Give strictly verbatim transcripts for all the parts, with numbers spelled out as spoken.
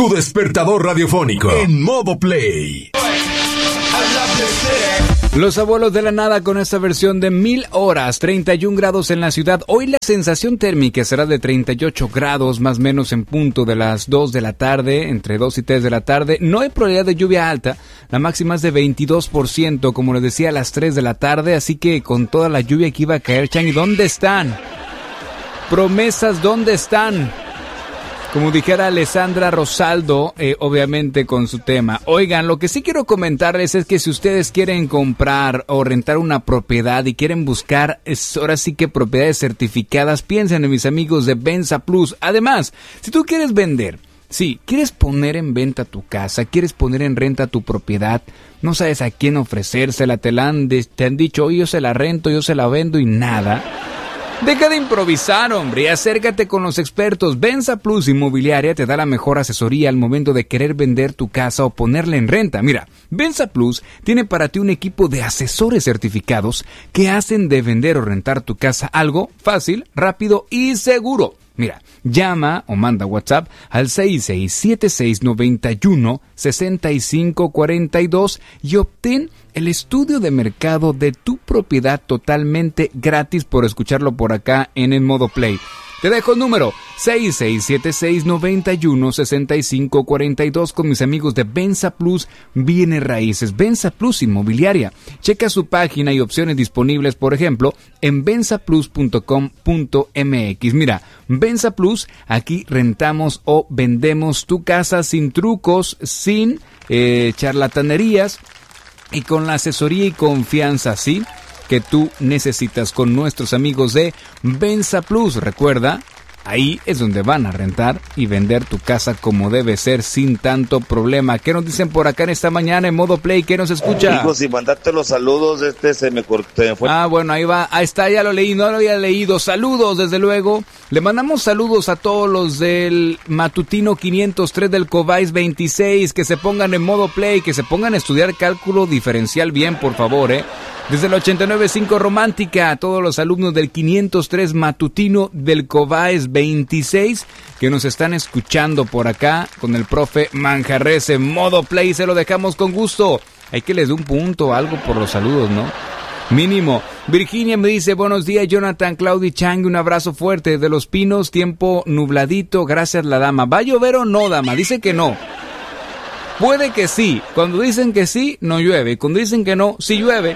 tu despertador radiofónico en modo play. Los abuelos de la nada con esta versión de Mil Horas, treinta y un grados en la ciudad. Hoy la sensación térmica será de treinta y ocho grados, más o menos en punto de las dos de la tarde, entre dos y tres de la tarde. No hay probabilidad de lluvia alta, la máxima es de veintidós por ciento, como les decía, a las tres de la tarde. Así que con toda la lluvia que iba a caer, Changi, ¿dónde están? Promesas, ¿dónde están? Como dijera Alessandra Rosaldo, eh, obviamente con su tema. Oigan, lo que sí quiero comentarles es que si ustedes quieren comprar o rentar una propiedad y quieren buscar, es, ahora sí que propiedades certificadas, piensen en mis amigos de Venza Plus. Además, si tú quieres vender, sí, quieres poner en venta tu casa, quieres poner en renta tu propiedad, no sabes a quién ofrecérsela, te la han, de, te han dicho, oye, yo se la rento, yo se la vendo y nada. Deja de improvisar, hombre, y acércate con los expertos. Venza Plus Inmobiliaria te da la mejor asesoría al momento de querer vender tu casa o ponerla en renta. Mira, Venza Plus tiene para ti un equipo de asesores certificados que hacen de vender o rentar tu casa algo fácil, rápido y seguro. Mira, llama o manda WhatsApp al seis seis siete seis nueve uno seis cinco cuatro dos y obtén el estudio de mercado de tu propiedad totalmente gratis por escucharlo por acá en el modo play. Te dejo el número seis seis siete seis nueve uno seis cinco cuatro dos con mis amigos de Venza Plus Bienes Raíces. Venza Plus Inmobiliaria. Checa su página y opciones disponibles, por ejemplo, en venza plus punto com punto m x. Mira, Venza Plus, aquí rentamos o vendemos tu casa sin trucos, sin eh, charlatanerías y con la asesoría y confianza, ¿sí?, que tú necesitas con nuestros amigos de Venza Plus. Recuerda, ahí es donde van a rentar y vender tu casa como debe ser, sin tanto problema. ¿Qué nos dicen por acá en esta mañana en modo play? ¿Qué nos escucha? Hijo, si mandaste los saludos, este se me cortó. Fue... Ah, bueno, ahí va. Ahí está, ya lo leí, no lo había leído. Saludos, desde luego. Le mandamos saludos a todos los del Matutino quinientos tres del Cobais veintiséis. Que se pongan en modo play, que se pongan a estudiar cálculo diferencial bien, por favor, ¿eh? Desde el ochenta y nueve punto cinco Romántica, a todos los alumnos del quinientos tres Matutino del Cobais veintiséis que nos están escuchando por acá con el profe Manjarres en modo play, se lo dejamos con gusto. Hay que les dé un punto, algo por los saludos, ¿no? Mínimo. Virginia me dice, buenos días, Jonathan, Claudia y Chang, un abrazo fuerte. De Los Pinos, tiempo nubladito, gracias la dama. ¿Va a llover o no, dama? Dice que no. Puede que sí. Cuando dicen que sí, no llueve. Cuando dicen que no, sí llueve.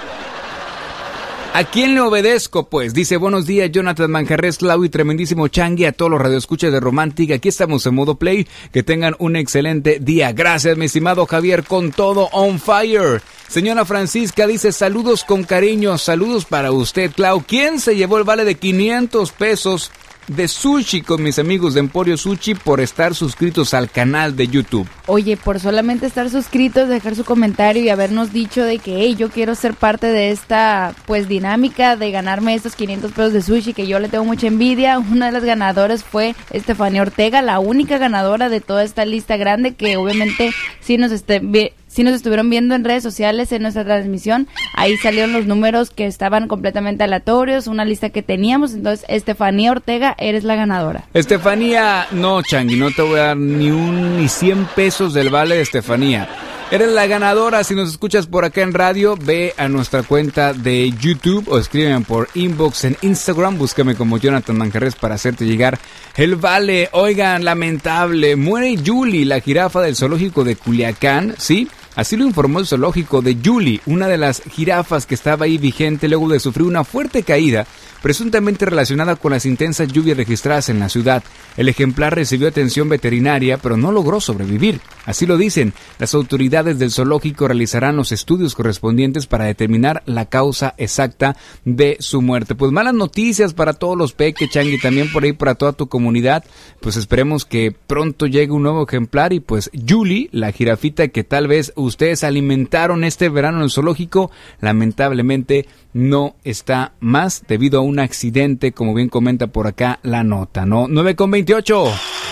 ¿A quién le obedezco? Pues dice, buenos días, Jonathan Manjarres, Clau y tremendísimo Changi, a todos los radioescuchas de Romántica. Aquí estamos en modo play. Que tengan un excelente día. Gracias, mi estimado Javier, con todo on fire. Señora Francisca dice, saludos con cariño, saludos para usted, Clau. ¿Quién se llevó el vale de quinientos pesos de sushi con mis amigos de Emporio Sushi por estar suscritos al canal de YouTube? Oye, por solamente estar suscritos, dejar su comentario y habernos dicho de que, hey, yo quiero ser parte de esta, pues, dinámica de ganarme estos quinientos pesos de sushi, que yo le tengo mucha envidia. Una de las ganadoras fue Estefanía Ortega, la única ganadora de toda esta lista grande, que obviamente sí nos esté bien. Si nos estuvieron viendo en redes sociales, en nuestra transmisión, ahí salieron los números que estaban completamente aleatorios, una lista que teníamos. Entonces, Estefanía Ortega, eres la ganadora. Estefanía, no, Changi, no te voy a dar ni un ni cien pesos del vale de Estefanía. Eres la ganadora. Si nos escuchas por acá en radio, ve a nuestra cuenta de YouTube o escríbeme por inbox en Instagram. Búscame como Jonathan Manjarres para hacerte llegar el vale. Oigan, lamentable, muere Julie, la jirafa del zoológico de Culiacán, ¿sí? Así lo informó el zoológico de Julie, una de las jirafas que estaba ahí vigente luego de sufrir una fuerte caída, presuntamente relacionada con las intensas lluvias registradas en la ciudad. El ejemplar recibió atención veterinaria, pero no logró sobrevivir. Así lo dicen. Las autoridades del zoológico realizarán los estudios correspondientes para determinar la causa exacta de su muerte. Pues malas noticias para todos los peques, Changi, también por ahí para toda tu comunidad. Pues esperemos que pronto llegue un nuevo ejemplar y pues Julie, la jirafita que tal vez ustedes alimentaron este verano en el zoológico, lamentablemente no está más debido a un accidente, como bien comenta por acá la nota, ¿no? nueve con veintiocho.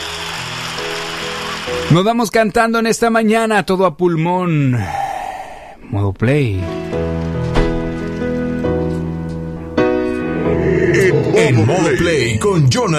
Nos vamos cantando en esta mañana, todo a pulmón. Modo play. En, en modo play con Jonathan.